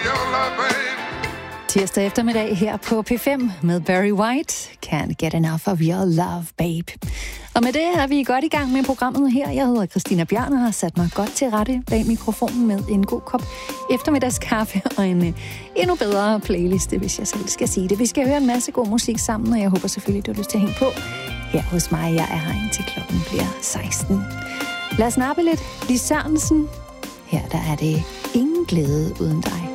Tirsdag eftermiddag her på P5 med Barry White. Can't get enough of your love, babe. Og med det er vi godt i gang med programmet her. Jeg hedder Christina Bjørn og har sat mig godt til rette bag mikrofonen med en god kop eftermiddagskaffe og en endnu bedre playliste, hvis jeg selv skal sige det. Vi skal høre en masse god musik sammen, og jeg håber selvfølgelig, du har lyst til at hænge på her hos mig. Jeg er her indtil klokken bliver 16. Lad os nappe lidt. Lis Sørensen. Her der er det ingen glæde uden dig.